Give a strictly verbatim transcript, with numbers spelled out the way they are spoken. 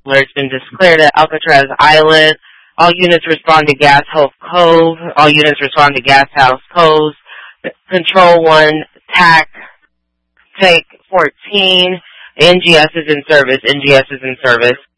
alert has been declared at Alcatraz Island. All units respond to Gas House Cove. All units respond to Gas House Cove. Control one, T A C, take fourteen. N G S is in service. N G S is in service.